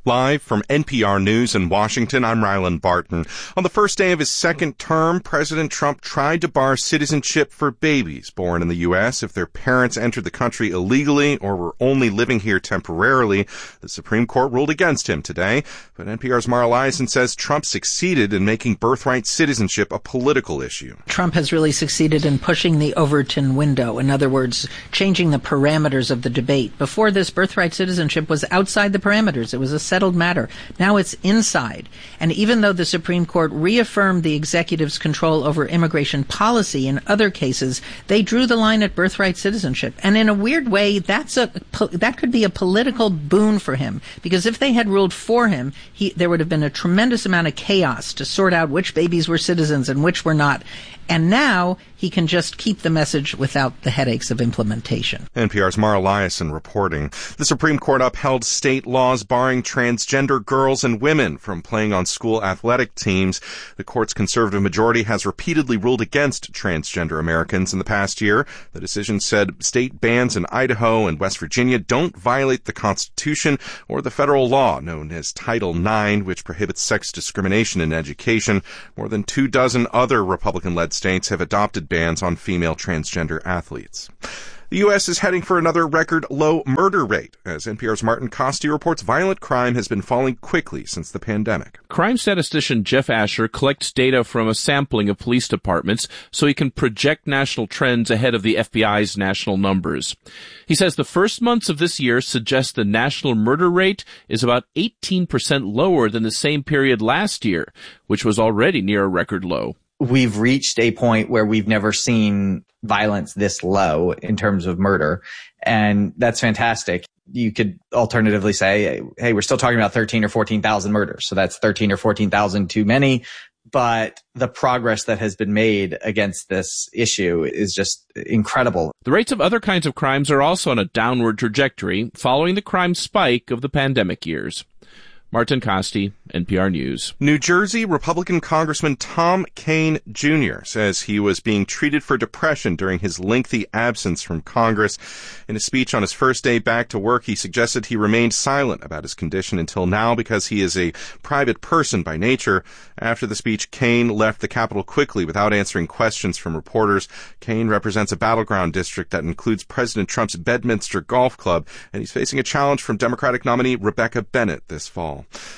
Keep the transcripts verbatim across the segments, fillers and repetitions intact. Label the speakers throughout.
Speaker 1: Live from N P R News in Washington, I'm Rylan Barton. On the first day of his second term, President Trump tried to bar citizenship for babies born in the U S if their parents entered the country illegally or were only living here temporarily. The Supreme Court ruled against him today, but N P R's Mara Liasson says Trump succeeded in making birthright citizenship a political issue.
Speaker 2: Trump has really succeeded in pushing the Overton window. In other words, changing the parameters of the debate. Before this, birthright citizenship was outside the parameters. It was a settled matter. Now it's inside. And even though the Supreme Court reaffirmed the executive's control over immigration policy in other cases, they drew the line at birthright citizenship. And in a weird way, that's a that could be a political boon for him, because if they had ruled for him, he, there would have been a tremendous amount of chaos to sort out which babies were citizens and which were not. And now he can just keep the message without the headaches of implementation.
Speaker 1: N P R's Mara Liasson reporting. The Supreme Court upheld state laws barring transgender girls and women from playing on school athletic teams. The court's conservative majority has repeatedly ruled against transgender Americans in the past year. The decision said state bans in Idaho and West Virginia don't violate the Constitution or the federal law known as Title nine, which prohibits sex discrimination in education. More than two dozen other Republican-led states have adopted bans on female transgender athletes. The U S is heading for another record low murder rate. As N P R's Martin Costi reports, violent crime has been falling quickly since the pandemic.
Speaker 3: Crime statistician Jeff Asher collects data from a sampling of police departments so he can project national trends ahead of the F B I's national numbers. He says the first months of this year suggest the national murder rate is about eighteen percent lower than the same period last year, which was already near a record low.
Speaker 4: We've reached a point where we've never seen violence this low in terms of murder. And that's fantastic. You could alternatively say, hey, we're still talking about thirteen or fourteen thousand murders. So that's thirteen or fourteen thousand too many. But the progress that has been made against this issue is just incredible.
Speaker 3: The rates of other kinds of crimes are also on a downward trajectory following the crime spike of the pandemic years. Martin Costi, N P R News.
Speaker 1: New Jersey Republican Congressman Tom Kean Junior says he was being treated for depression during his lengthy absence from Congress. In a speech on his first day back to work, he suggested he remained silent about his condition until now because he is a private person by nature. After the speech, Kean left the Capitol quickly without answering questions from reporters. Kean represents a battleground district that includes President Trump's Bedminster Golf Club, and he's facing a challenge from Democratic nominee Rebecca Bennett this fall.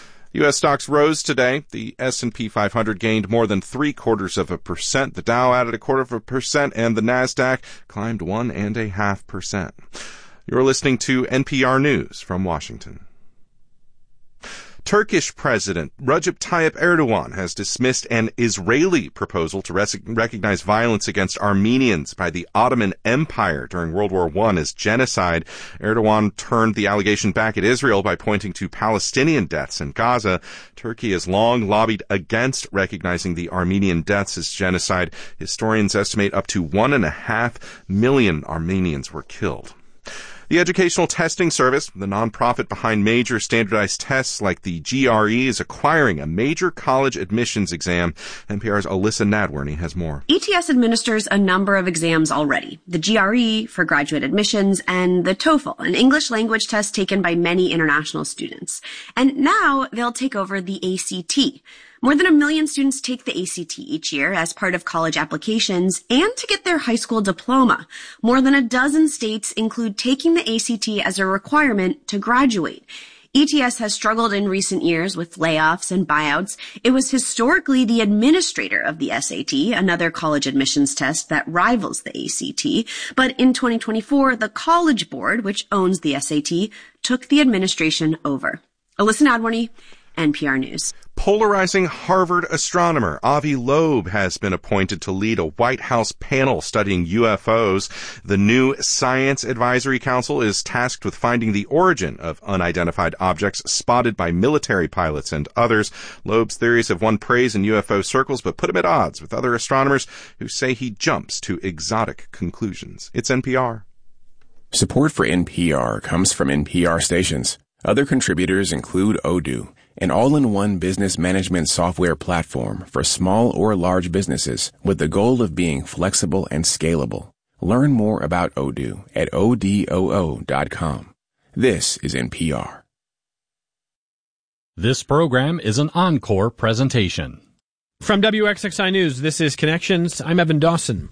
Speaker 1: U S stocks rose today. The S and P five hundred gained more than three quarters of a percent. The Dow added a quarter of a percent, and the Nasdaq climbed one and a half percent. You're listening to N P R News from Washington. Turkish President Recep Tayyip Erdogan has dismissed an Israeli proposal to res- recognize violence against Armenians by the Ottoman Empire during World War One as genocide. Erdogan turned the allegation back at Israel by pointing to Palestinian deaths in Gaza. Turkey has long lobbied against recognizing the Armenian deaths as genocide. Historians estimate up to one and a half million Armenians were killed. The Educational Testing Service, the nonprofit behind major standardized tests like the G R E, is acquiring a major college admissions exam. N P R's Alyssa Nadworny has more.
Speaker 5: E T S administers a number of exams already. The G R E for graduate admissions and the TOEFL, an English language test taken by many international students. And now they'll take over the A C T. More than a million students take the A C T each year as part of college applications and to get their high school diploma. More than a dozen states include taking the A C T as a requirement to graduate. E T S has struggled in recent years with layoffs and buyouts. It was historically the administrator of the S A T, another college admissions test that rivals the A C T. But in twenty twenty-four, the College Board, which owns the S A T, took the administration over. Alyssa Nadworny, N P R News.
Speaker 1: Polarizing Harvard astronomer Avi Loeb has been appointed to lead a White House panel studying U F Os. The new Science Advisory Council is tasked with finding the origin of unidentified objects spotted by military pilots and others. Loeb's theories have won praise in U F O circles, but put him at odds with other astronomers who say he jumps to exotic conclusions. It's N P R.
Speaker 6: Support for N P R comes from N P R stations. Other contributors include Odoo, an all-in-one business management software platform for small or large businesses with the goal of being flexible and scalable. Learn more about Odoo at O D O O dot com. This is N P R.
Speaker 7: This program is an encore presentation.
Speaker 8: From W X X I News, this is Connections. I'm Evan Dawson.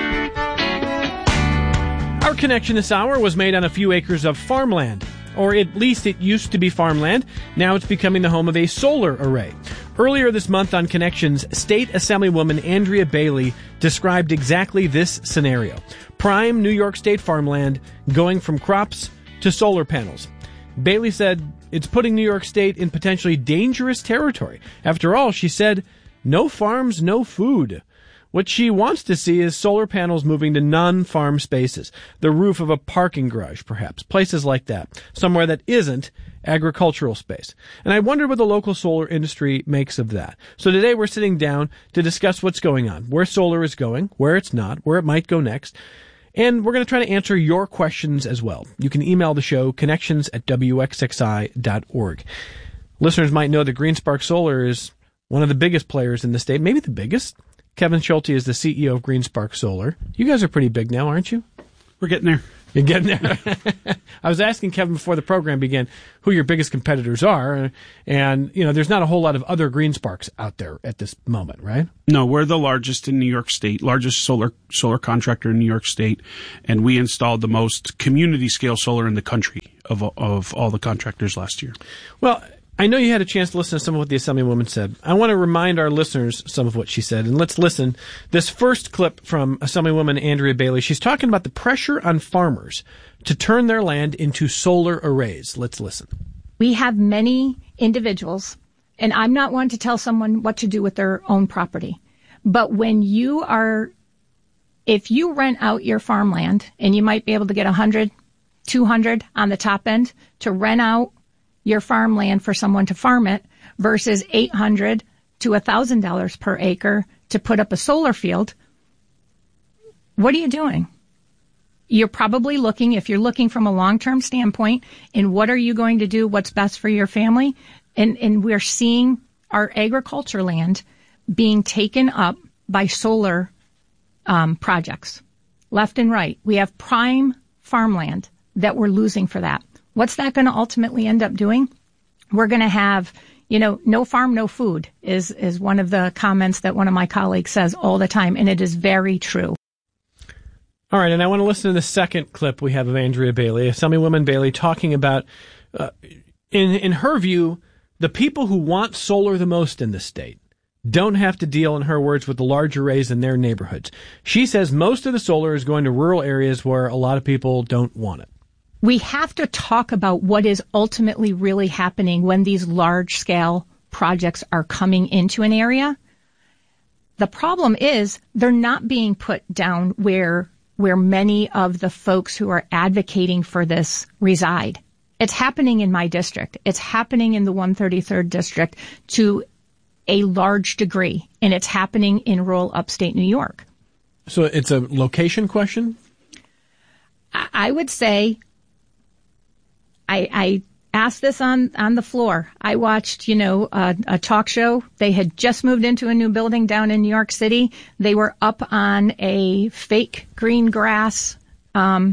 Speaker 8: Our connection this hour was made on a few acres of farmland, or at least it used to be farmland. Now it's becoming the home of a solar array. Earlier this month on Connections, State Assemblywoman Andrea Bailey described exactly this scenario. Prime New York State farmland going from crops to solar panels. Bailey said it's putting New York State in potentially dangerous territory. After all, she said, no farms, no food. What she wants to see is solar panels moving to non-farm spaces, the roof of a parking garage, perhaps, places like that, somewhere that isn't agricultural space. And I wonder what the local solar industry makes of that. So today we're sitting down to discuss what's going on, where solar is going, where it's not, where it might go next. And we're going to try to answer your questions as well. You can email the show, connections at w x x i dot org. Listeners might know that GreenSpark Solar is one of the biggest players in the state, maybe the biggest. Kevin Schulte is the C E O of GreenSpark Solar. You guys are pretty big now, aren't you?
Speaker 9: We're getting there.
Speaker 8: You're getting there. I was asking Kevin before the program began who your biggest competitors are, and you know, there's not a whole lot of other GreenSparks out there at this moment, right?
Speaker 9: No, we're the largest in New York State, largest solar solar contractor in New York State, and we installed the most community scale solar in the country of of all the contractors last year.
Speaker 8: Well, I know you had a chance to listen to some of what the Assemblywoman said. I want to remind our listeners some of what she said, and let's listen. This first clip from Assemblywoman Andrea Bailey, she's talking about the pressure on farmers to turn their land into solar arrays. Let's listen.
Speaker 10: We have many individuals, and I'm not one to tell someone what to do with their own property, but when you are, if you rent out your farmland, and you might be able to get one hundred, two hundred on the top end to rent out your farmland for someone to farm it versus eight hundred to one thousand dollars per acre to put up a solar field, what are you doing? You're probably looking, if you're looking from a long-term standpoint, in what are you going to do, what's best for your family? And, and we're seeing our agriculture land being taken up by solar um, projects, left and right. We have prime farmland that we're losing for that. What's that going to ultimately end up doing? We're going to have, you know, no farm, no food is, is one of the comments that one of my colleagues says all the time, and it is very true.
Speaker 8: All right, and I want to listen to the second clip we have of Andrea Bailey, Assemblywoman Bailey, talking about, uh, in in her view, the people who want solar the most in the state don't have to deal, in her words, with the large arrays in their neighborhoods. She says most of the solar is going to rural areas where a lot of people don't want it.
Speaker 10: We have to talk about what is ultimately really happening when these large-scale projects are coming into an area. The problem is they're not being put down where where many of the folks who are advocating for this reside. It's happening in my district. It's happening in the one thirty-third district to a large degree, and it's happening in rural upstate New York.
Speaker 8: So it's a location question?
Speaker 10: I would say I, I asked this on, on the floor. I watched, you know, a, a talk show. They had just moved into a new building down in New York City. They were up on a fake green grass um,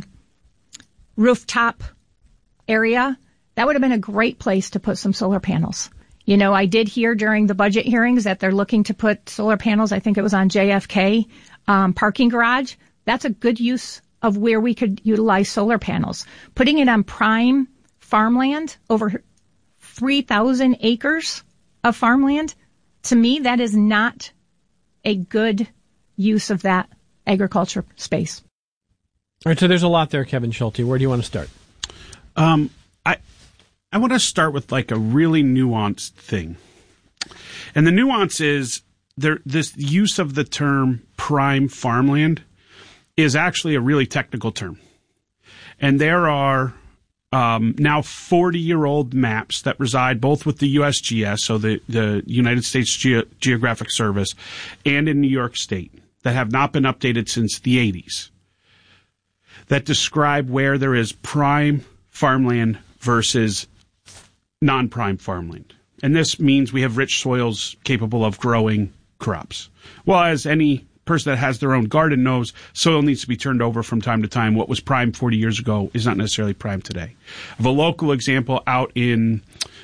Speaker 10: rooftop area. That would have been a great place to put some solar panels. You know, I did hear during the budget hearings that they're looking to put solar panels. I think it was on J F K um, parking garage. That's a good use of where we could utilize solar panels. Putting it on prime farmland, over three thousand acres of farmland, to me, that is not a good use of that agriculture space.
Speaker 8: All right, so there's a lot there, Kevin Schulte. Where do you want to start?
Speaker 9: Um, I I want to start with like a really nuanced thing. And the nuance is there this use of the term prime farmland is actually a really technical term. And there are um, now forty-year-old maps that reside both with the U S G S, so the, the United States Ge- Geographic Service, and in New York State that have not been updated since the eighties that describe where there is prime farmland versus non-prime farmland. And this means we have rich soils capable of growing crops. Well, as any person that has their own garden knows, soil needs to be turned over from time to time. What was prime forty years ago is not necessarily prime today. I have a local example out in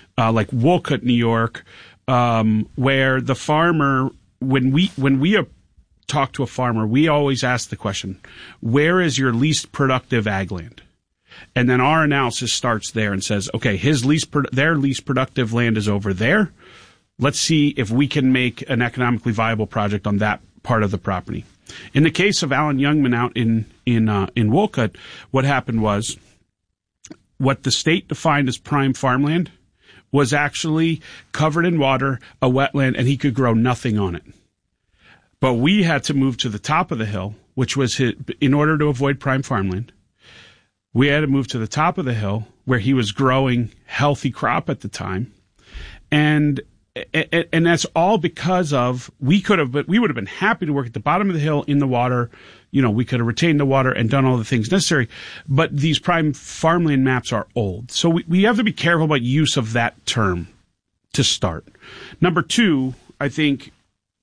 Speaker 9: uh, like Wolcott, New York, um, where the farmer, when we when we uh, talk to a farmer, we always ask the question, where is your least productive ag land? And then our analysis starts there and says, okay, his least pro- their least productive land is over there. Let's see if we can make an economically viable project on that part of the property. In the case of Alan Youngman out in in uh, in Wolcott, what happened was what the state defined as prime farmland was actually covered in water, a wetland, and he could grow nothing on it. But we had to move to the top of the hill, which was his, in order to avoid prime farmland. We had to move to the top of the hill where he was growing healthy crop at the time. And and that's all because of, we could have, but we would have been happy to work at the bottom of the hill in the water. You know, we could have retained the water and done all the things necessary. But these prime farmland maps are old. So we, we have to be careful about use of that term to start. Number two, I think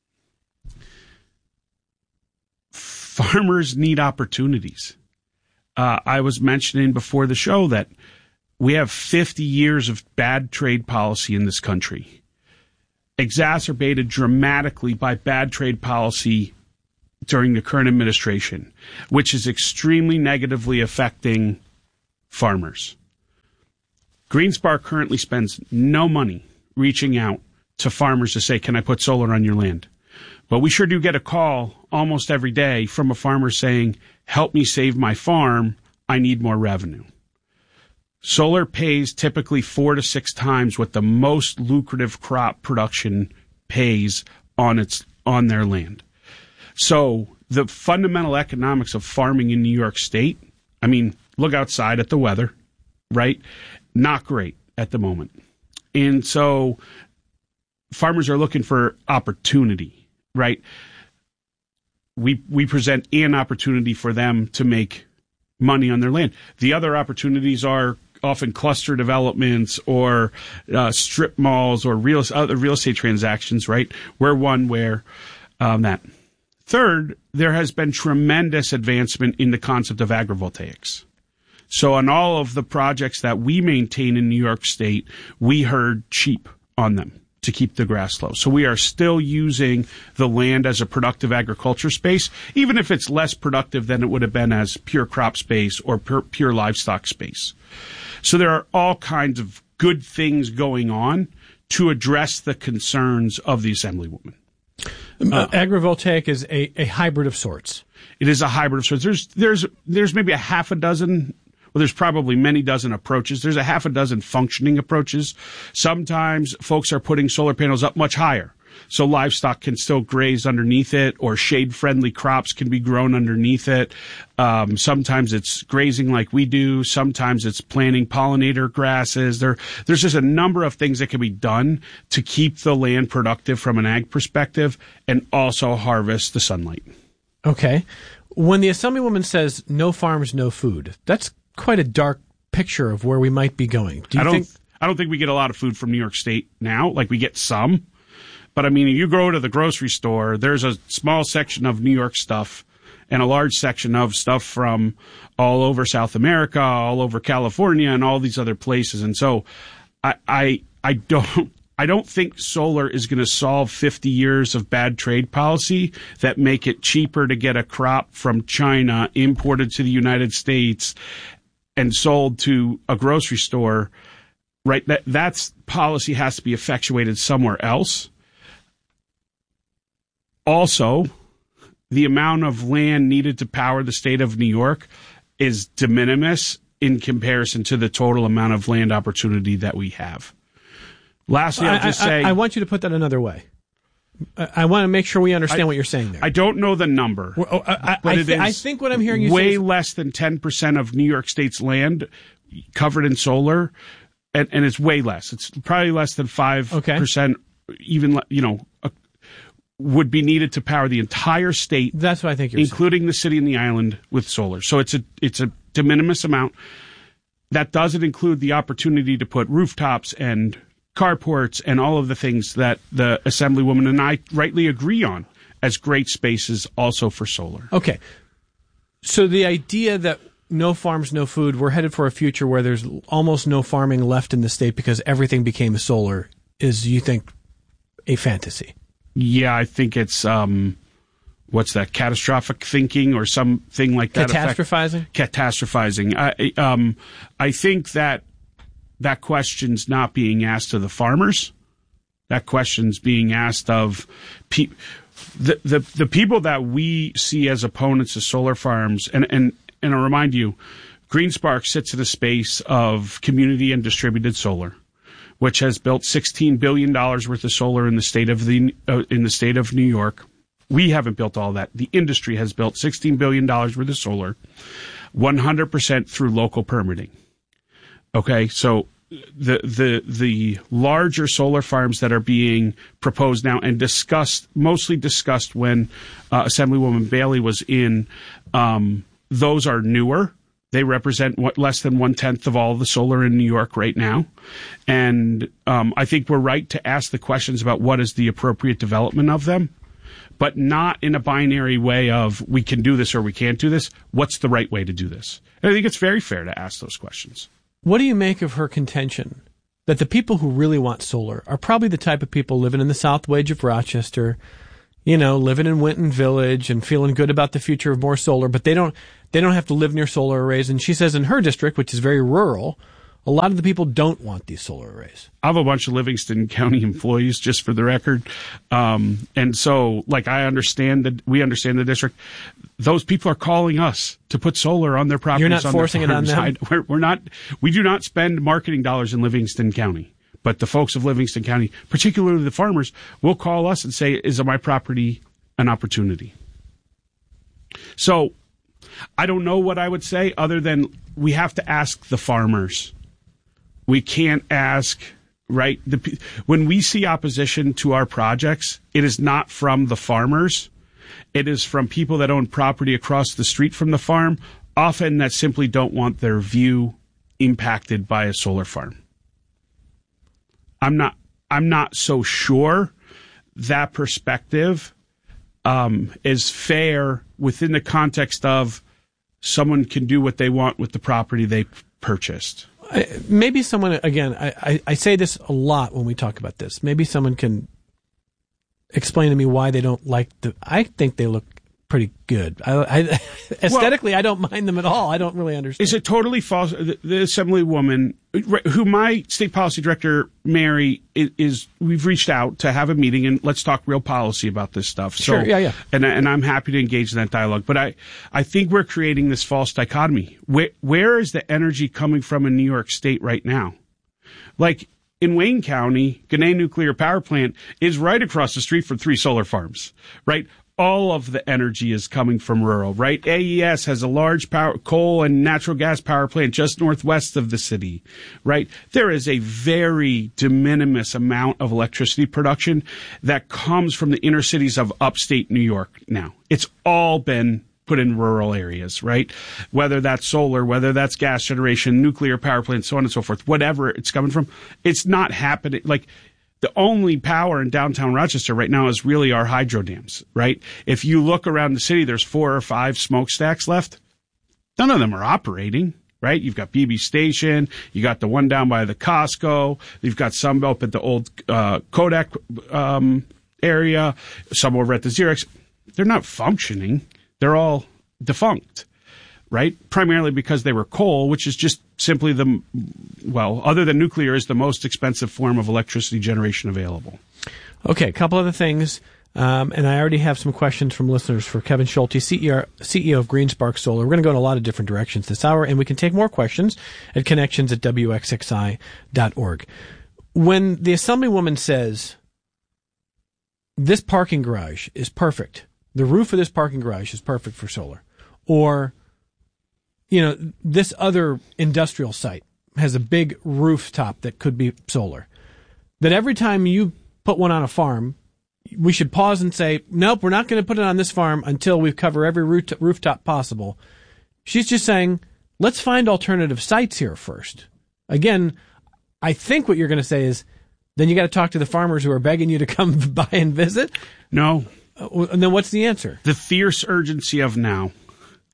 Speaker 9: farmers need opportunities. Uh, I was mentioning before the show that we have fifty years of bad trade policy in this country, exacerbated dramatically by bad trade policy during the current administration, which is extremely negatively affecting farmers. GreenSpark currently spends no money reaching out to farmers to say, can I put solar on your land? But we sure do get a call almost every day from a farmer saying, help me save my farm, I need more revenue. Solar pays typically four to six times what the most lucrative crop production pays on its on their land. So the fundamental economics of farming in New York State, I mean, look outside at the weather, right? Not great at the moment. And so farmers are looking for opportunity, right? We we present an opportunity for them to make money on their land. The other opportunities are often cluster developments or uh, strip malls or real other real estate transactions, right? We're one where um, that. Third, there has been tremendous advancement in the concept of agrivoltaics. So on all of the projects that we maintain in New York State, we herd sheep on them to keep the grass low. So we are still using the land as a productive agriculture space, even if it's less productive than it would have been as pure crop space or pure, pure livestock space. So there are all kinds of good things going on to address the concerns of the Assemblywoman.
Speaker 8: Uh, agrivoltaic is a, a hybrid of sorts.
Speaker 9: It is a hybrid of sorts. There's there's there's maybe a half a dozen. Well, there's probably many dozen approaches. There's a half a dozen functioning approaches. Sometimes folks are putting solar panels up much higher, so livestock can still graze underneath it, or shade-friendly crops can be grown underneath it. Um, sometimes it's grazing like we do. Sometimes it's planting pollinator grasses. There, there's just a number of things that can be done to keep the land productive from an ag perspective and also harvest the sunlight.
Speaker 8: Okay. When the Assemblywoman says no farms, no food, that's quite a dark picture of where we might be going. Do you
Speaker 9: I don't,
Speaker 8: think?
Speaker 9: I don't think we get a lot of food from New York State now. Like, we get some. But, I mean, you go to the grocery store, there's a small section of New York stuff and a large section of stuff from all over South America, all over California, and all these other places. And so I I, I don't I don't think solar is going to solve fifty years of bad trade policy that make it cheaper to get a crop from China imported to the United States and sold to a grocery store. Right? That that's policy has to be effectuated somewhere else. Also, the amount of land needed to power the state of New York is de minimis in comparison to the total amount of land opportunity that we have. Lastly, I'll just
Speaker 8: I, I,
Speaker 9: say...
Speaker 8: I want you to put that another way. I, I want to make sure we understand
Speaker 9: I,
Speaker 8: what you're saying there.
Speaker 9: I don't know the number.
Speaker 8: Well, oh, I,
Speaker 9: but
Speaker 8: I,
Speaker 9: it
Speaker 8: th-
Speaker 9: is
Speaker 8: I think what I'm hearing you
Speaker 9: way
Speaker 8: say is
Speaker 9: less than ten percent of New York State's land covered in solar, and, and it's way less. It's probably less than five percent, okay. even, you know... A, would be needed to power the entire state.
Speaker 8: That's what I think you're
Speaker 9: including
Speaker 8: saying.
Speaker 9: the city and the island with solar. So it's a it's a de minimis amount. That doesn't include the opportunity to put rooftops and carports and all of the things that the Assemblywoman and I rightly agree on as great spaces also for solar.
Speaker 8: Okay. So the idea that no farms, no food, we're headed for a future where there's almost no farming left in the state because everything became solar, is, you think, a fantasy?
Speaker 9: Yeah, I think it's, um, what's that, catastrophic thinking or something like that.
Speaker 8: Catastrophizing?
Speaker 9: Effect. Catastrophizing. I, um, I think that that question's not being asked of the farmers. That question's being asked of pe- the, the the people that we see as opponents of solar farms. And, and, and I'll remind you, GreenSpark sits in a space of community and distributed solar, which has built sixteen billion dollars worth of solar in the state of the uh, in the state of New York. We haven't built all that. The industry has built sixteen billion dollars worth of solar, one hundred percent through local permitting. Okay, so the the the larger solar farms that are being proposed now and discussed, mostly discussed when uh, Assemblywoman Bailey was in, um, those are newer. They represent what, less than one-tenth of all the solar in New York right now. And um, I think we're right to ask the questions about what is the appropriate development of them, but not in a binary way of we can do this or we can't do this. What's the right way to do this? And I think it's very fair to ask those questions.
Speaker 8: What do you make of her contention that the people who really want solar are probably the type of people living in the South Wedge of Rochester, you know, living in Winton Village and feeling good about the future of more solar, but they don't they don't have to live near solar arrays. And she says in her district, which is very rural, a lot of the people don't want these solar arrays.
Speaker 9: I have a bunch of Livingston County employees, just for the record. Um, and so, like, I understand that we understand the district. Those people are calling us to put solar on their properties.
Speaker 8: You're not
Speaker 9: on
Speaker 8: forcing it on them?
Speaker 9: I, we're, we're not, we do not spend marketing dollars in Livingston County. But the folks of Livingston County, particularly the farmers, will call us and say, is my property an opportunity? So I don't know what I would say other than we have to ask the farmers. We can't ask, right? The, when we see opposition to our projects, it is not from the farmers. It is from people that own property across the street from the farm, often that simply don't want their view impacted by a solar farm. I'm not, I'm not so sure that perspective um, is fair within the context of someone can do what they want with the property they purchased.
Speaker 8: Maybe someone, again, I, I, I say this a lot when we talk about this. Maybe someone can explain to me why they don't like the, I think they look pretty good. I, I, aesthetically, well, I don't mind them at all. I don't really understand.
Speaker 9: Is it totally false? The, the Assemblywoman, who my state policy director, Mary, is, is, we've reached out to have a meeting and let's talk real policy about this stuff. So,
Speaker 8: sure, yeah, yeah.
Speaker 9: And, and I'm happy to engage in that dialogue. But I, I think we're creating this false dichotomy. Where, where is the energy coming from in New York State right now? Like, in Wayne County, Ginna Nuclear Power Plant is right across the street from three solar farms, right? All of the energy is coming from rural, right? A E S has a large power, coal and natural gas power plant just northwest of the city, right? There is a very de minimis amount of electricity production that comes from the inner cities of upstate New York now. It's all been put in rural areas, right? Whether that's solar, whether that's gas generation, nuclear power plants, so on and so forth, whatever it's coming from, it's not happening. Like, the only power in downtown Rochester right now is really our hydro dams, right? If you look around the city, there's four or five smokestacks left. None of them are operating, right? You've got B B Station. You got the one down by the Costco. You've got some up at the old uh, Kodak um, area, some over at the Xerox. They're not functioning. They're all defunct, right? Primarily because they were coal, which is just simply the, well, other than nuclear, is the most expensive form of electricity generation available.
Speaker 8: Okay, a couple other things. Um, and I already have some questions from listeners for Kevin Schulte, C E O, C E O of GreenSpark Solar. We're going to go in a lot of different directions this hour, and we can take more questions at connections at W X X I dot org. When the Assemblywoman says, this parking garage is perfect, the roof of this parking garage is perfect for solar, or, you know, this other industrial site has a big rooftop that could be solar, that every time you put one on a farm, we should pause and say, nope, we're not going to put it on this farm until we cover every rooftop possible. She's just saying, let's find alternative sites here first. Again, I think what you're going to say is, then you got to talk to the farmers who are begging you to come by and visit.
Speaker 9: No.
Speaker 8: Uh, and then what's the answer?
Speaker 9: The fierce urgency of now.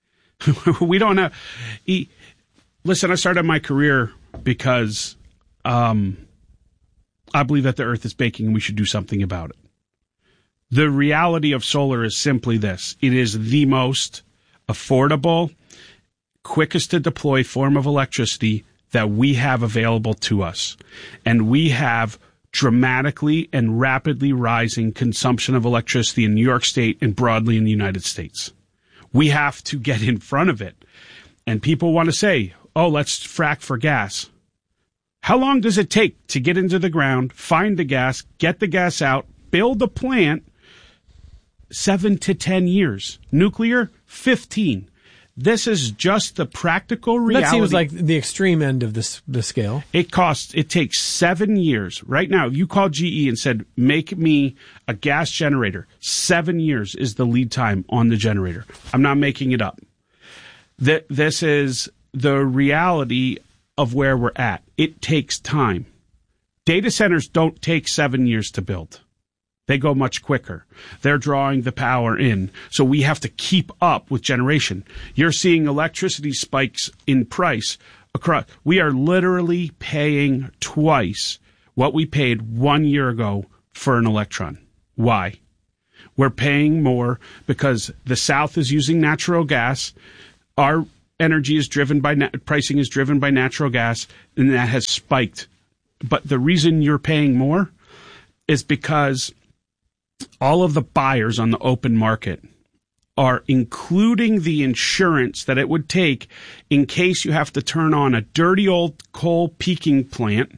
Speaker 9: We don't have. He, listen, I started my career because um, I believe that the earth is baking and we should do something about it. The reality of solar is simply this. It is the most affordable, quickest to deploy form of electricity that we have available to us. And we have dramatically and rapidly rising consumption of electricity in New York State and broadly in the United States. We have to get in front of it. And people want to say, oh, let's frack for gas. How long does it take to get into the ground, find the gas, get the gas out, build a plant? Seven to ten years. Nuclear, fifteen. This is just the practical reality.
Speaker 8: That seems like the extreme end of this the scale.
Speaker 9: It costs, it takes seven years. Right now, if you call G E and said, make me a gas generator, seven years is the lead time on the generator. I'm not making it up. Th- this is the reality of where we're at. It takes time. Data centers don't take seven years to build. They go much quicker. They're drawing the power in. So we have to keep up with generation. You're seeing electricity spikes in price across. We are literally paying twice what we paid one year ago for an electron. Why? We're paying more because the South is using natural gas. Our energy is driven by, na- pricing is driven by natural gas, and that has spiked. But the reason you're paying more is because all of the buyers on the open market are including the insurance that it would take in case you have to turn on a dirty old coal peaking plant.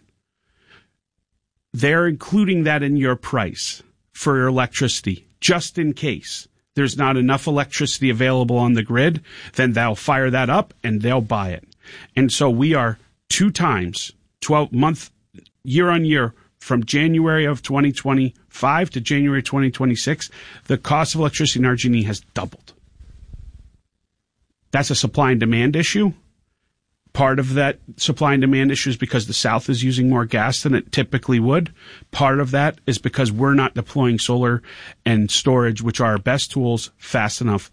Speaker 9: They're including that in your price for your electricity, just in case there's not enough electricity available on the grid. Then they'll fire that up and they'll buy it. And so we are two times, twelve month, year on year, from January of twenty twenty-five to January twenty twenty-six, the cost of electricity in R G and E has doubled. That's a supply and demand issue. Part of that supply and demand issue is because the South is using more gas than it typically would. Part of that is because we're not deploying solar and storage, which are our best tools, fast enough.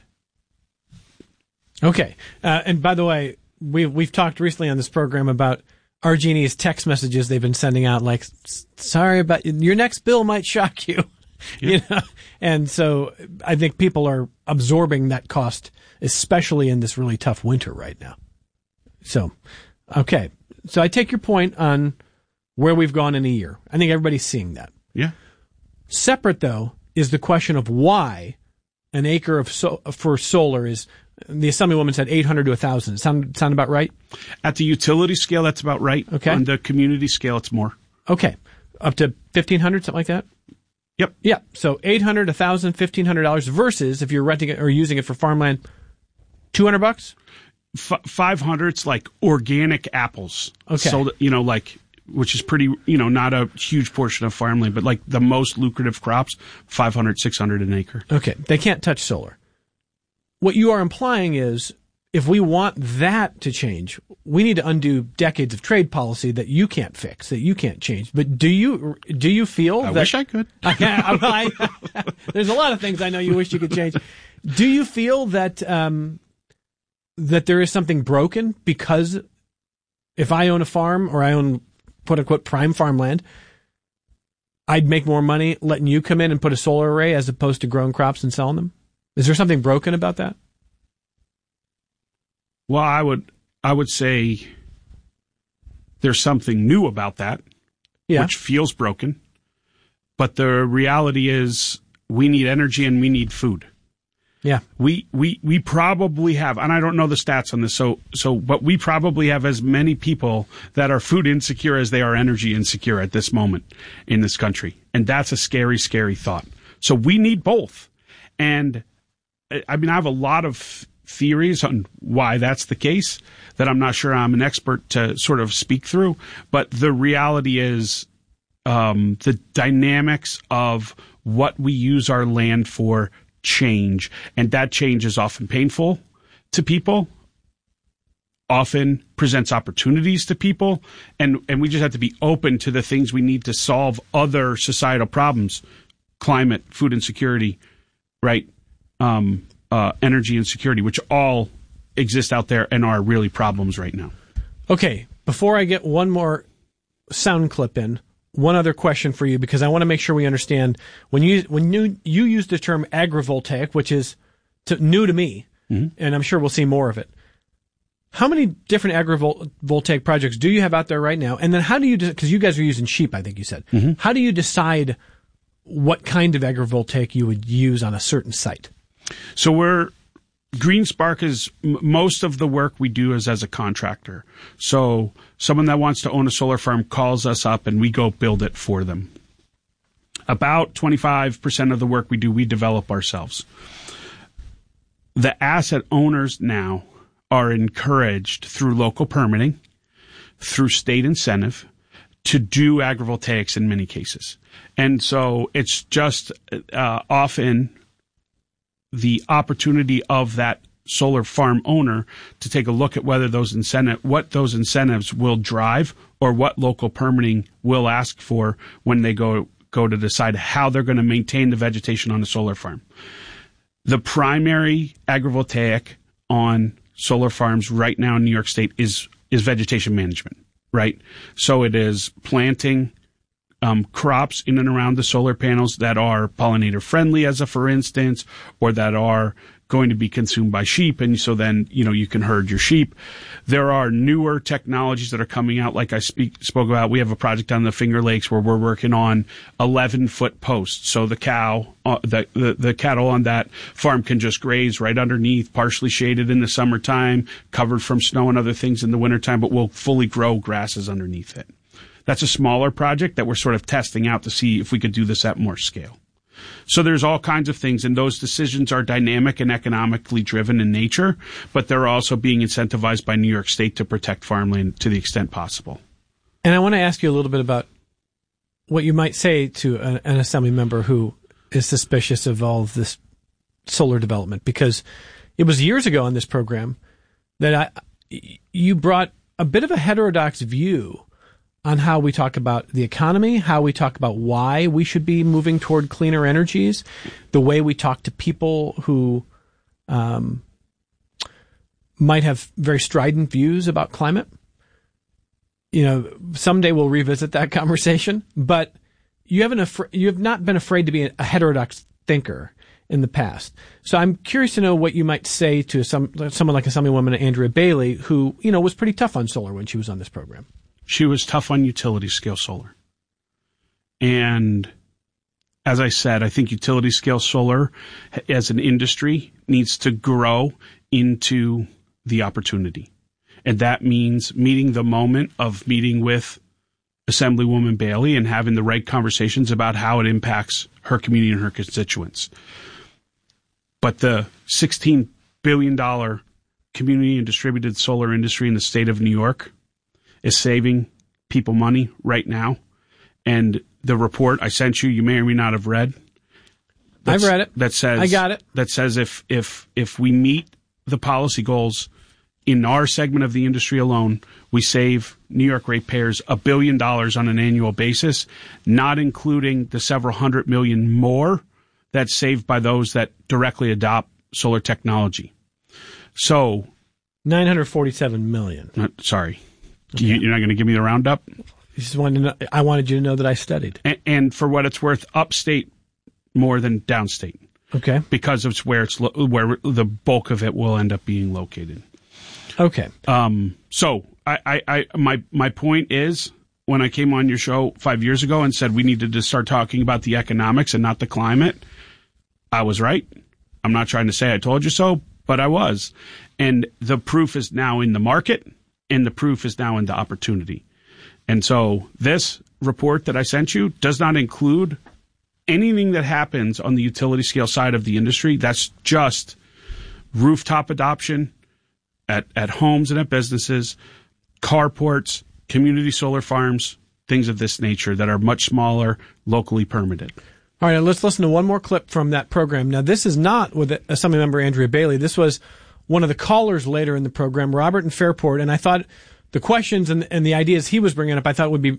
Speaker 8: Okay. Uh, and by the way, we've, we've talked recently on this program about R G and E's text messages they've been sending out, like, sorry about your next bill might shock you. Yeah. You know? And so I think people are absorbing that cost, especially in this really tough winter right now. So, okay. So I take your point on where we've gone in a year. I think everybody's seeing that.
Speaker 9: Yeah.
Speaker 8: Separate, though, is the question of why an acre of so, for solar is, the Assemblywoman said eight hundred to one thousand. Sound, sound about right?
Speaker 9: At the utility scale, that's about right.
Speaker 8: Okay.
Speaker 9: On the community scale, it's more.
Speaker 8: Okay. Up to fifteen hundred, something like that?
Speaker 9: Yep.
Speaker 8: Yeah. So eight hundred, one thousand, fifteen hundred dollars versus if you're renting it or using it for farmland, two hundred bucks?
Speaker 9: F- five hundred's like organic apples.
Speaker 8: Okay.
Speaker 9: So, you know, like, which is pretty, you know, not a huge portion of farmland, but like the most lucrative crops, five hundred, six hundred an acre.
Speaker 8: Okay. They can't touch solar. What you are implying is if we want that to change, we need to undo decades of trade policy that you can't fix, that you can't change. But do you do you feel
Speaker 9: I
Speaker 8: that...
Speaker 9: wish I could.
Speaker 8: I, I, there's a lot of things I know you wish you could change. Do you feel that um, that there is something broken because if I own a farm or I own, quote-unquote, prime farmland, I'd make more money letting you come in and put a solar array as opposed to growing crops and selling them? Is there something broken about that?
Speaker 9: Well, I would I would say there's something new about that,
Speaker 8: yeah.
Speaker 9: which feels broken. But the reality is we need energy and we need food.
Speaker 8: Yeah.
Speaker 9: We we we probably have, and I don't know the stats on this, so so but we probably have as many people that are food insecure as they are energy insecure at this moment in this country. And that's a scary, scary thought. So we need both. And I mean, I have a lot of theories on why that's the case that I'm not sure I'm an expert to sort of speak through. But the reality is um, the dynamics of what we use our land for change. And that change is often painful to people, often presents opportunities to people. And, and we just have to be open to the things we need to solve other societal problems, climate, food insecurity, right? Um, uh, energy insecurity, which all exist out there and are really problems right now.
Speaker 8: Okay, before I get one more sound clip in, one other question for you, because I want to make sure we understand when you when you you use the term agrivoltaic, which is to, new to me, mm-hmm. and I'm sure we'll see more of it. How many different agrivoltaic projects do you have out there right now? And then how do you, because you guys are using sheep, I think you said. Mm-hmm. How do you decide what kind of agrivoltaic you would use on a certain site?
Speaker 9: So we're GreenSpark is most of the work we do is as a contractor. So someone that wants to own a solar farm calls us up and we go build it for them. About twenty-five percent of the work we do, we develop ourselves. The asset owners now are encouraged through local permitting, through state incentive, to do agrivoltaics in many cases. And so it's just uh, often the opportunity of that solar farm owner to take a look at whether those incentive, what those incentives will drive or what local permitting will ask for when they go, go to decide how they're going to maintain the vegetation on the solar farm. The primary agrivoltaic on solar farms right now in New York State is, is vegetation management, right? So it is planting Um, crops in and around the solar panels that are pollinator friendly, as a for instance, or that are going to be consumed by sheep. And so then, you know, you can herd your sheep. There are newer technologies that are coming out. Like I speak, spoke about, we have a project on the Finger Lakes where we're working on eleven foot posts. So the cow, uh, the, the, the cattle on that farm can just graze right underneath, partially shaded in the summertime, covered from snow and other things in the wintertime, but we'll fully grow grasses underneath it. That's a smaller project that we're sort of testing out to see if we could do this at more scale. So there's all kinds of things, and those decisions are dynamic and economically driven in nature, but they're also being incentivized by New York State to protect farmland to the extent possible.
Speaker 8: And I want to ask you a little bit about what you might say to an, an assembly member who is suspicious of all of this solar development, because it was years ago on this program that I, you brought a bit of a heterodox view on how we talk about the economy, how we talk about why we should be moving toward cleaner energies, the way we talk to people who um, might have very strident views about climate. You know, someday we'll revisit that conversation, but you haven't af- you have not been afraid to be a heterodox thinker in the past. So I'm curious to know what you might say to some someone like Assemblywoman Andrea Bailey, who, you know, was pretty tough on solar when she was on this program.
Speaker 9: She was tough on utility scale solar. And as I said, I think utility scale solar as an industry needs to grow into the opportunity. And that means meeting the moment of meeting with Assemblywoman Bailey and having the right conversations about how it impacts her community and her constituents. But the sixteen billion dollars community and distributed solar industry in the state of New York is saving people money right now. And the report I sent you, you may or may not have read.
Speaker 8: I've read it.
Speaker 9: That says,
Speaker 8: I got it.
Speaker 9: That says if, if, if we meet the policy goals in our segment of the industry alone, we save New York ratepayers a billion dollars on an annual basis, not including the several hundred million more that's saved by those that directly adopt solar technology. So
Speaker 8: nine hundred forty-seven million.
Speaker 9: Uh, sorry. Okay. You, you're not going to give me the roundup?
Speaker 8: You just wanted to know, I wanted you to know that I studied.
Speaker 9: And, and for what it's worth, upstate more than downstate.
Speaker 8: Okay.
Speaker 9: Because it's where it's lo- where the bulk of it will end up being located.
Speaker 8: Okay.
Speaker 9: Um. So I, I, I my my point is, when I came on your show five years ago and said we needed to start talking about the economics and not the climate, I was right. I'm not trying to say I told you so, but I was. And the proof is now in the market. And the proof is now in the opportunity. And so this report that I sent you does not include anything that happens on the utility scale side of the industry. That's just rooftop adoption at, at homes and at businesses, carports, community solar farms, things of this nature that are much smaller, locally permitted.
Speaker 8: All right, let's listen to one more clip from that program. Now, this is not with Assemblymember Andrea Bailey. This was one of the callers later in the program, Robert in Fairport, and I thought the questions and, and the ideas he was bringing up, I thought would be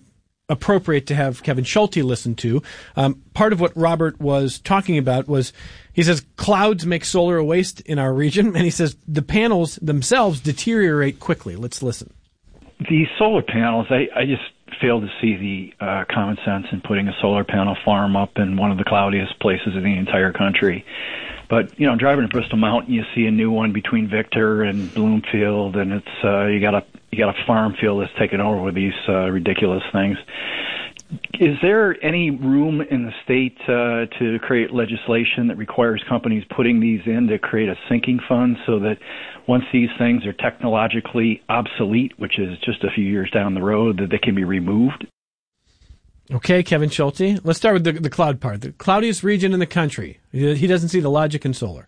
Speaker 8: appropriate to have Kevin Schulte listen to. Um, part of what Robert was talking about was, he says, clouds make solar a waste in our region, and he says the panels themselves deteriorate quickly. Let's listen.
Speaker 11: The solar panels, I, I just fail to see the uh, common sense in putting a solar panel farm up in one of the cloudiest places in the entire country. But, you know, driving to Bristol Mountain, you see a new one between Victor and Bloomfield, and it's uh, you got a you got a farm field that's taken over with these uh, ridiculous things. Is there any room in the state uh, to create legislation that requires companies putting these in to create a sinking fund so that once these things are technologically obsolete, which is just a few years down the road, that they can be removed?
Speaker 8: Okay, Kevin Schulte. Let's start with the, the cloud part. The cloudiest region in the country. He doesn't see the logic in solar.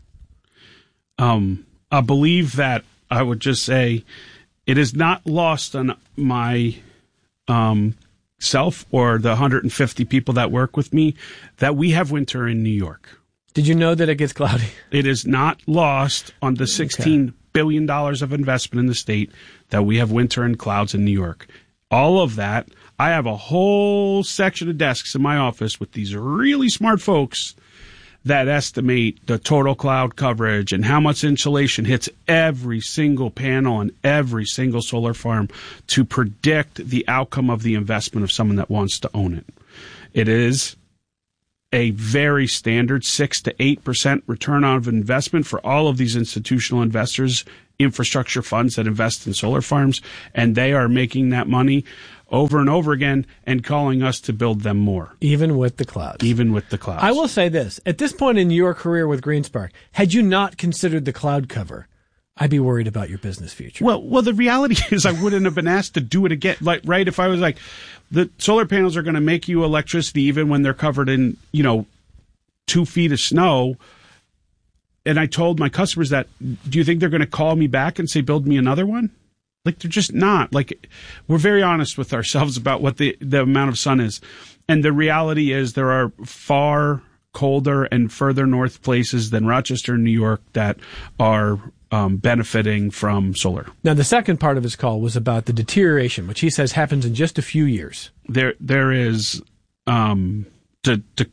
Speaker 9: Um, I believe that I would just say it is not lost on my um, self or the one hundred fifty people that work with me that we have winter in New York.
Speaker 8: Did you know that it gets cloudy? It
Speaker 9: is not lost on the sixteen okay. billion dollars of investment in the state that we have winter and clouds in New York. All of that. I have a whole section of desks in my office with these really smart folks that estimate the total cloud coverage and how much insulation hits every single panel and every single solar farm to predict the outcome of the investment of someone that wants to own it. It is a very standard six to eight percent return on investment for all of these institutional investors, infrastructure funds that invest in solar farms, and they are making that money over and over again and calling us to build them more.
Speaker 8: Even with the clouds.
Speaker 9: Even with the clouds.
Speaker 8: I will say this. At this point in your career with GreenSpark, had you not considered the cloud cover, I'd be worried about your business future.
Speaker 9: Well, well, the reality is I wouldn't have been asked to do it again. Like, right? If I was like, the solar panels are going to make you electricity even when they're covered in, you know, two feet of snow. And I told my customers that, do you think they're going to call me back and say, build me another one? Like, they're just not. Like, we're very honest with ourselves about what the, the amount of sun is. And the reality is there are far colder and further north places than Rochester, New York that are um, benefiting from solar.
Speaker 8: Now, the second part of his call was about the deterioration, which he says happens in just a few years.
Speaker 9: There, there is, um, to, to,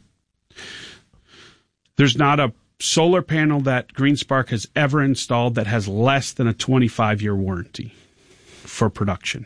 Speaker 9: there's not a solar panel that GreenSpark has ever installed that has less than a twenty-five year warranty for production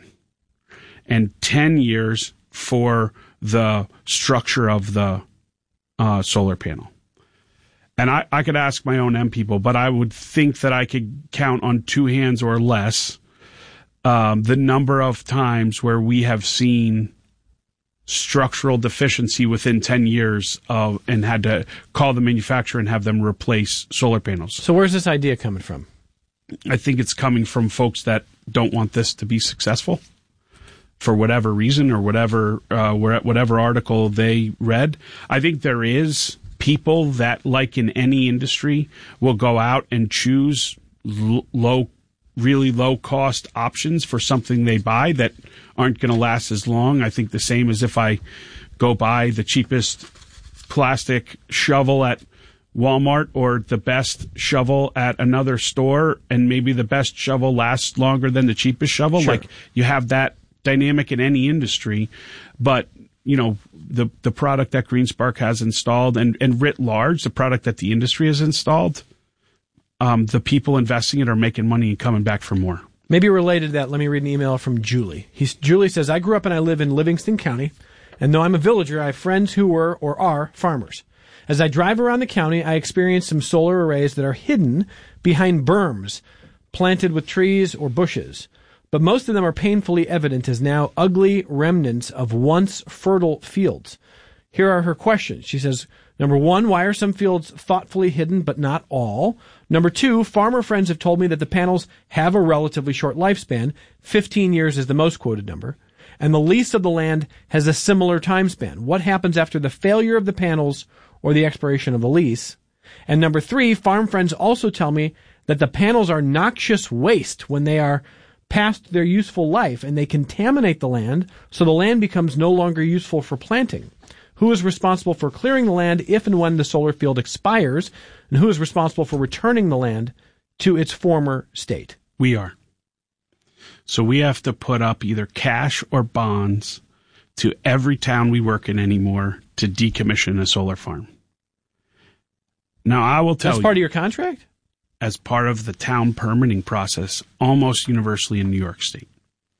Speaker 9: and ten years for the structure of the uh, solar panel. And I, I could ask my own M people, but I would think that I could count on two hands or less um, the number of times where we have seen structural deficiency within ten years of, and had to call the manufacturer and have them replace solar panels.
Speaker 8: So where's this idea coming from?
Speaker 9: I think it's coming from folks that don't want this to be successful for whatever reason or whatever uh, whatever article they read. I think there is people that, like in any industry, will go out and choose l- low, really low-cost options for something they buy that aren't going to last as long. I think the same as if I go buy the cheapest plastic shovel at Walmart or the best shovel at another store, and maybe the best shovel lasts longer than the cheapest shovel.
Speaker 8: Sure.
Speaker 9: Like, you have that dynamic in any industry, but you know, the the product that GreenSpark has installed and, and writ large, the product that the industry has installed, um, the people investing in it are making money and coming back for more.
Speaker 8: Maybe related to that, let me read an email from Julie. He's, Julie says, I grew up and I live in Livingston County, and though I'm a villager, I have friends who were or are farmers. As I drive around the county, I experience some solar arrays that are hidden behind berms, planted with trees or bushes. But most of them are painfully evident as now ugly remnants of once fertile fields. Here are her questions. She says, number one, why are some fields thoughtfully hidden but not all? Number two, farmer friends have told me that the panels have a relatively short lifespan. fifteen years is the most quoted number. And the lease of the land has a similar time span. What happens after the failure of the panels or the expiration of the lease? And number three, farm friends also tell me that the panels are noxious waste when they are past their useful life and they contaminate the land, so the land becomes no longer useful for planting. Who is responsible for clearing the land if and when the solar field expires, and who is responsible for returning the land to its former state?
Speaker 9: We are. So we have to put up either cash or bonds to every town we work in anymore to decommission a solar farm. Now, I will tell you.
Speaker 8: That's part of your contract?
Speaker 9: As part of the town permitting process, almost universally in New York State.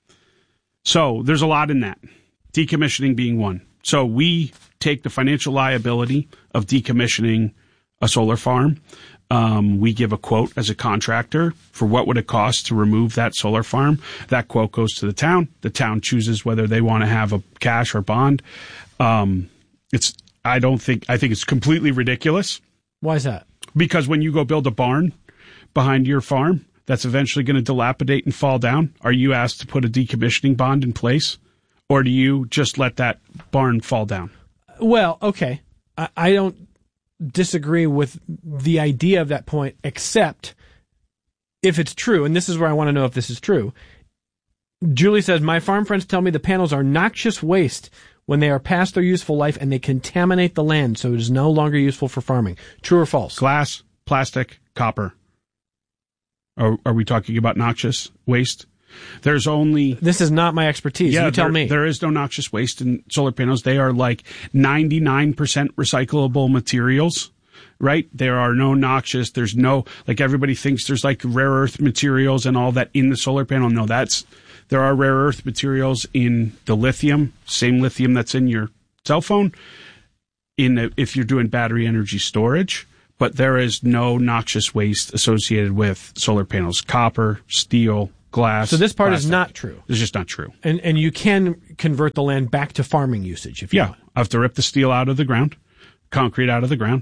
Speaker 9: So there's a lot in that. Decommissioning being one. So we take the financial liability of decommissioning a solar farm. Um, we give a quote as a contractor for what would it cost to remove that solar farm. That quote goes to the town. The town chooses whether they want to have a cash or bond. Um, it's, I don't think, I think it's completely ridiculous.
Speaker 8: Why is that?
Speaker 9: Because when you go build a barn behind your farm that's eventually going to dilapidate and fall down, are you asked to put a decommissioning bond in place? Or do you just let that barn fall down?
Speaker 8: Well, okay. I, I don't disagree with the idea of that point, except if it's true, and this is where I want to know if this is true. Julie says, my farm friends tell me the panels are noxious waste when they are past their useful life and they contaminate the land, so it is no longer useful for farming. True or false?
Speaker 9: Glass, plastic, copper. Are, are we talking about noxious waste? There's only...
Speaker 8: This is not my expertise.
Speaker 9: Yeah,
Speaker 8: you tell
Speaker 9: there,
Speaker 8: me.
Speaker 9: There is no noxious waste in solar panels. They are like ninety-nine percent recyclable materials, right? There are no noxious. There's no... Like everybody thinks there's like rare earth materials and all that in the solar panel. No, that's... There are rare earth materials in the lithium, same lithium that's in your cell phone, in the, if you're doing battery energy storage. But there is no noxious waste associated with solar panels. Copper, steel, glass.
Speaker 8: So this part
Speaker 9: plastic.
Speaker 8: is not true.
Speaker 9: It's just not true.
Speaker 8: And and you can convert the land back to farming usage if you
Speaker 9: yeah,
Speaker 8: want.
Speaker 9: I have to rip the steel out of the ground, concrete out of the ground,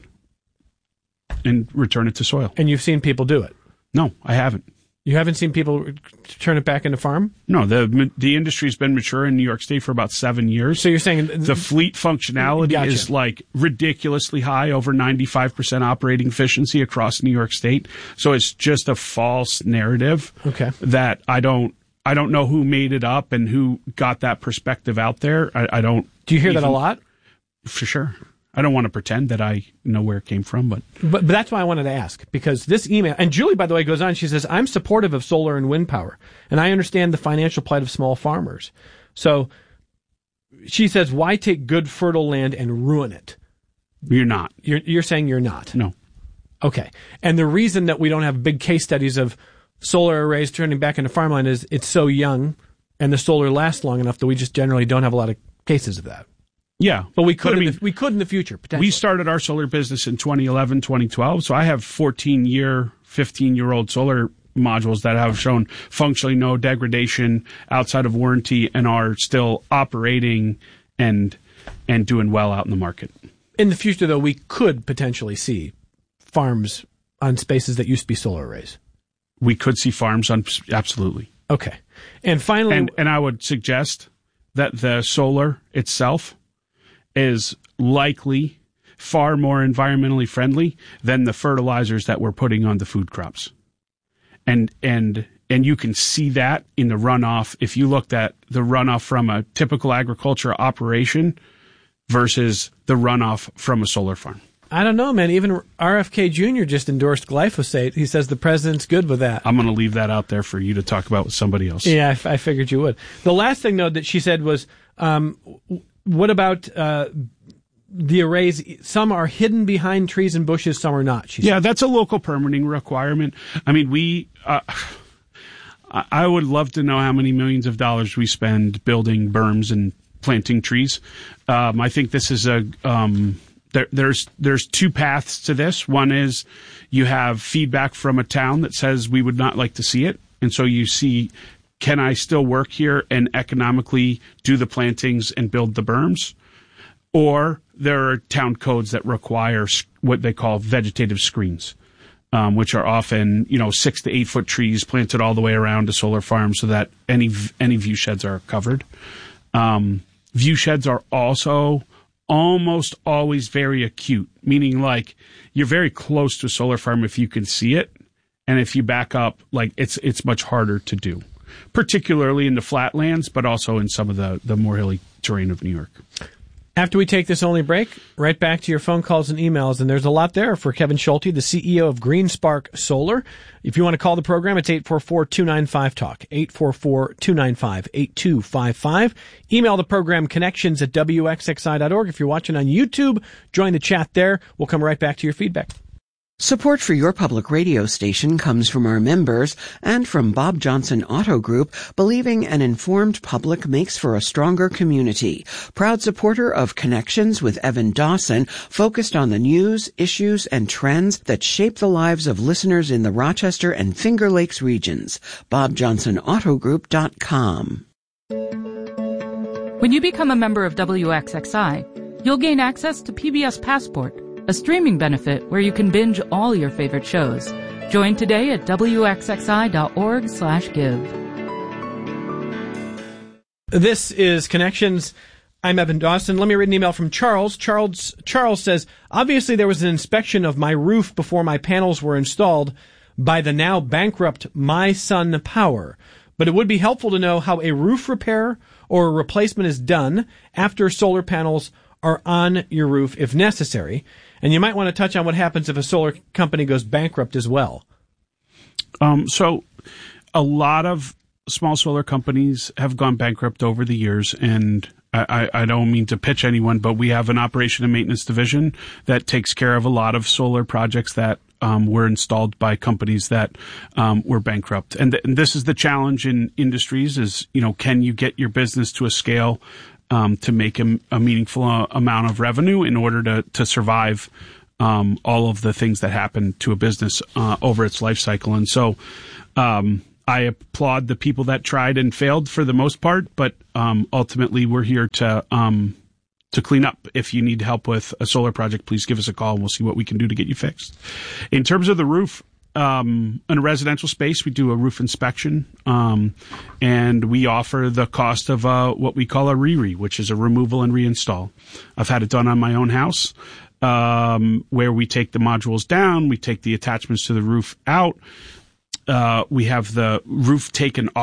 Speaker 9: and return it to soil.
Speaker 8: And you've seen people do it?
Speaker 9: No, I haven't.
Speaker 8: You haven't seen people turn it back into farm?
Speaker 9: No, the the industry's been mature in New York State for about seven years.
Speaker 8: So you're saying...
Speaker 9: The fleet functionality
Speaker 8: Gotcha.
Speaker 9: is like ridiculously high, over ninety-five percent operating efficiency across New York State. So it's just a false narrative
Speaker 8: okay.
Speaker 9: that I don't I don't know who made it up and who got that perspective out there. I, I don't...
Speaker 8: Do you hear
Speaker 9: even,
Speaker 8: that a lot?
Speaker 9: For sure. I don't want to pretend that I know where it came from, but...
Speaker 8: but... But that's why I wanted to ask, because this email... And Julie, by the way, goes on, she says, I'm supportive of solar and wind power, and I understand the financial plight of small farmers. So she says, why take good fertile land and ruin it?
Speaker 9: You're not.
Speaker 8: You're, you're saying you're not?
Speaker 9: No.
Speaker 8: Okay. And the reason that we don't have big case studies of solar arrays turning back into farmland is it's so young, and the solar lasts long enough that we just generally don't have a lot of cases of that.
Speaker 9: Yeah.
Speaker 8: But we could,
Speaker 9: but I
Speaker 8: in
Speaker 9: mean,
Speaker 8: the, we could in the future, potentially.
Speaker 9: We started our solar business in twenty eleven, twenty twelve, so I have fourteen-year, fifteen-year-old solar modules that have shown functionally no degradation outside of warranty and are still operating and and doing well out in the market.
Speaker 8: In the future, though, we could potentially see farms on spaces that used to be solar arrays.
Speaker 9: We could see farms on... Absolutely.
Speaker 8: Okay. And finally...
Speaker 9: And, and I would suggest that the solar itself is likely far more environmentally friendly than the fertilizers that we're putting on the food crops. And and and you can see that in the runoff. If you looked at the runoff from a typical agriculture operation versus the runoff from a solar farm.
Speaker 8: I don't know, man. Even R F K Junior just endorsed glyphosate. He says the president's good with that.
Speaker 9: I'm going to leave that out there for you to talk about with somebody else.
Speaker 8: Yeah, I, f- I figured you would. The last thing, though, that she said was... Um, What about uh, the arrays? Some are hidden behind trees and bushes, some are not. She
Speaker 9: yeah,
Speaker 8: said.
Speaker 9: That's a local permitting requirement. I mean, we. Uh, I would love to know how many millions of dollars we spend building berms and planting trees. Um, I think this is a. Um, there, there's there's two paths to this. One is you have feedback from a town that says we would not like to see it, and so you see. Can I still work here and economically do the plantings and build the berms? Or there are town codes that require what they call vegetative screens, um, which are often, you know, six to eight foot trees planted all the way around a solar farm so that any any view sheds are covered. Um, view sheds are also almost always very acute, meaning like you're very close to a solar farm if you can see it. And if you back up, like it's it's much harder to do. Particularly in the flatlands, but also in some of the, the more hilly terrain of New York.
Speaker 8: After we take this only break, right back to your phone calls and emails, and there's a lot there for Kevin Schulte, the C E O of GreenSpark Solar. If you want to call the program, it's eight four four, two nine five, talk, eight four four, two nine five, eight two five five. Email the program connections at W X X I dot org. If you're watching on YouTube, join the chat there. We'll come right back to your feedback.
Speaker 12: Support for your public radio station comes from our members and from Bob Johnson Auto Group, believing an informed public makes for a stronger community. Proud supporter of Connections with Evan Dawson, focused on the news, issues, and trends that shape the lives of listeners in the Rochester and Finger Lakes regions. bob johnson auto group dot com.
Speaker 13: When you become a member of W X X I, you'll gain access to P B S Passport, a streaming benefit where you can binge all your favorite shows. Join today at W X X I dot org slash give.
Speaker 8: This is Connections. I'm Evan Dawson. Let me read an email from Charles. Charles Charles says, obviously there was an inspection of my roof before my panels were installed by the now bankrupt My Sun Power. But it would be helpful to know how a roof repair or a replacement is done after solar panels are on your roof if necessary. And you might want to touch on what happens if a solar company goes bankrupt as well.
Speaker 9: Um, so a lot of small solar companies have gone bankrupt over the years, and I, I don't mean to pitch anyone, but we have an operation and maintenance division that takes care of a lot of solar projects that um, were installed by companies that um, were bankrupt. And, th- and this is the challenge in industries is, you know, can you get your business to a scale Um, to make a, a meaningful uh, amount of revenue in order to to survive um, all of the things that happen to a business uh, over its life cycle. And so um, I applaud the people that tried and failed for the most part, but um, ultimately we're here to um, to clean up. If you need help with a solar project, please give us a call and we'll see what we can do to get you fixed. In terms of the roof, Um, in a residential space, we do a roof inspection, um, and we offer the cost of uh, what we call a re-re, which is a removal and reinstall. I've had it done on my own house, um, where we take the modules down, we take the attachments to the roof out, uh, we have the roof taken off.